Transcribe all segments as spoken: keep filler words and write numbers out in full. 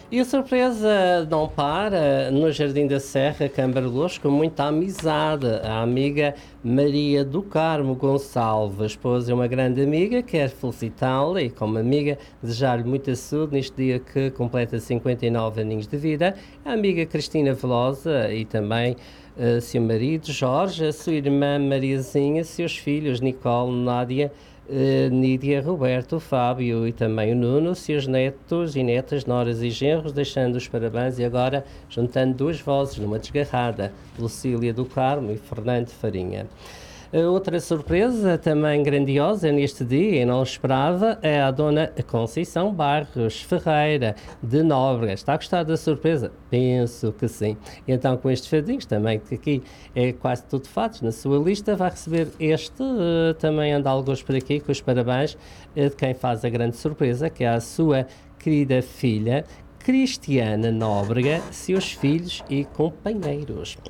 E a surpresa não para no Jardim da Serra, Câmara de Louros, com muita amizade. A amiga Maria do Carmo Gonçalves, esposa, é uma grande amiga, quer felicitá-la e, como amiga, desejar-lhe muita saúde neste dia que completa cinquenta e nove aninhos de vida. A amiga Cristina Velosa e também uh, seu marido Jorge, a sua irmã Mariazinha, seus filhos Nicole, Nádia, Uh, Nídia, Roberto, Fábio e também o Nuno, seus netos e netas, noras e genros, deixando os parabéns e agora juntando duas vozes numa desgarrada, Lucília do Carmo e Fernando Farinha. Uh, outra surpresa, também grandiosa neste dia, e não esperava, é a dona Conceição Barros Ferreira, de Nóbrega. Está a gostar da surpresa? Penso que sim. E então, com estes fadinhos também, que aqui é quase tudo fatos na sua lista, vai receber este, uh, também anda alguns por aqui, com os parabéns uh, de quem faz a grande surpresa, que é a sua querida filha, Cristiana Nóbrega, seus filhos e companheiros.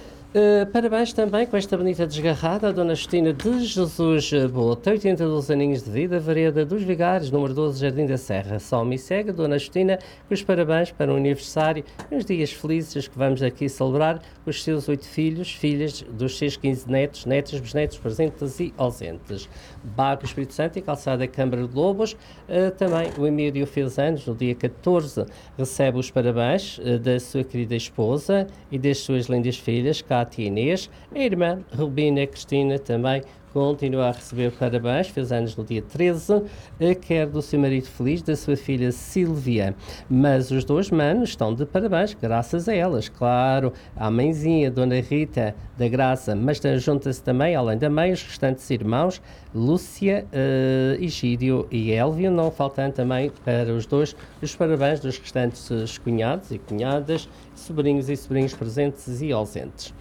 Uh, parabéns também com esta bonita desgarrada, a Dona Justina de Jesus Bota, oitenta e dois aninhos de vida, Vereda dos Vigários, número doze, Jardim da Serra. Só me segue, Dona Justina, com os parabéns para o aniversário, uns dias felizes que vamos aqui celebrar com os seus oito filhos, filhas dos seus quinze netos, netos, bisnetos, presentes e ausentes. Bago Espírito Santo e Calçada Câmara de Lobos, uh, também o Emílio fez anos, no dia catorze, recebe os parabéns uh, da sua querida esposa e das suas lindas filhas, Cátia e Inês. A irmã Rubina Cristina também continua a receber parabéns, fez anos no dia treze, quer do seu marido feliz, da sua filha Sílvia. Mas os dois manos estão de parabéns, graças a elas, claro, à mãezinha, Dona Rita da Graça, mas junta-se também, além da mãe, os restantes irmãos, Lúcia, uh, Egídio e Élvio, não faltando também para os dois os parabéns dos restantes cunhados e cunhadas, sobrinhos e sobrinhos presentes e ausentes.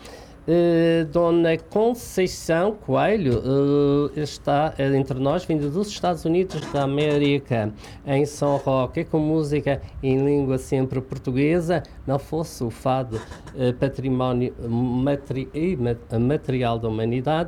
Uh, Dona Conceição Coelho uh, está uh, entre nós, vindo dos Estados Unidos da América, em São Roque, com música em língua sempre portuguesa, não fosse o fado uh, património materi material da humanidade.